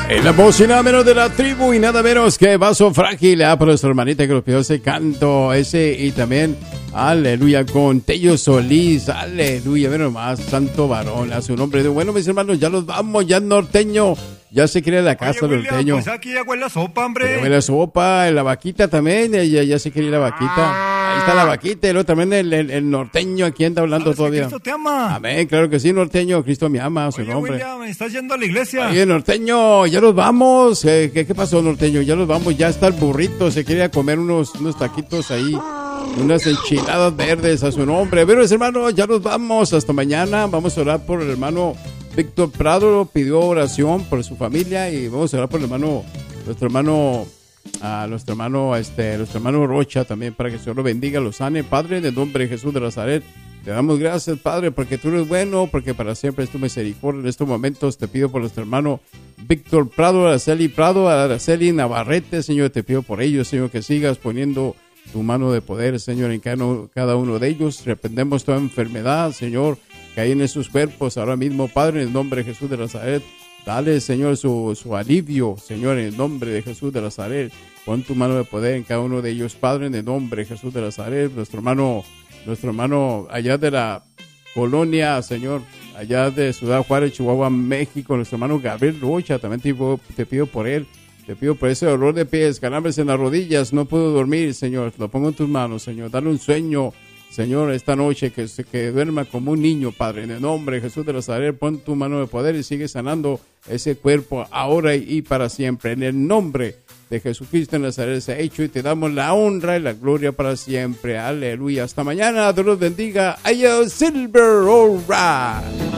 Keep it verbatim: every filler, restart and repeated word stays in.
En la voz y nada menos de la tribu y nada menos que Vaso Frágil, ah, por nuestra hermanita que nos pidió ese canto, ese y también, aleluya, con Tello Solís, aleluya, menos más, santo varón, a su nombre. Bueno, mis hermanos, ya los vamos, ya norteño, ya se quiere la casa del norteño. Pues aquí ya huele la sopa, hombre. Ya huele la sopa, la vaquita también, ya, ya se quiere la vaquita. Ahí está la vaquita, y luego también el, el, el norteño aquí anda hablando todavía. Cristo te ama. Amén, claro que sí, norteño, Cristo me ama, a su Oye, nombre. William, estás yendo a la iglesia. Oye, norteño, ya nos vamos. Eh, ¿qué, ¿Qué pasó, norteño? Ya nos vamos, ya está el burrito. Se quería comer unos, unos taquitos ahí, unas enchiladas verdes a su nombre. Pero, hermanos, ya nos vamos. Hasta mañana. Vamos a orar por el hermano Víctor Prado. Pidió oración por su familia y vamos a orar por el hermano, nuestro hermano, a nuestro hermano, este, nuestro hermano Rocha también, para que el Señor lo bendiga, lo sane. Padre, en el nombre de Jesús de Nazaret, te damos gracias, Padre, porque tú eres bueno, porque para siempre es tu misericordia. En estos momentos te pido por nuestro hermano Víctor Prado, Araceli Prado, Araceli Navarrete, Señor, te pido por ellos, Señor, que sigas poniendo tu mano de poder, Señor, en cada uno de ellos. Reprendemos toda enfermedad, Señor, que hay en esos cuerpos ahora mismo, Padre, en el nombre de Jesús de Nazaret. Dale, Señor, su, su alivio, Señor, en el nombre de Jesús de Nazaret. Pon tu mano de poder en cada uno de ellos, Padre, en el nombre de Jesús de Nazaret. Nuestro hermano, nuestro hermano allá de la colonia, Señor, allá de Ciudad Juárez, Chihuahua, México, nuestro hermano Gabriel Rocha, también te, te pido por él. Te pido por ese dolor de pies, calambres en las rodillas, no puedo dormir, Señor. Lo pongo en tus manos, Señor. Dale un sueño, Señor, esta noche, que, que duerma como un niño, Padre. En el nombre de Jesús de Nazaret, pon tu mano de poder y sigue sanando ese cuerpo ahora y para siempre. En el nombre de Jesucristo de Nazaret se ha hecho y te damos la honra y la gloria para siempre. Aleluya. Hasta mañana. Dios los bendiga. Ayo Silver, all right.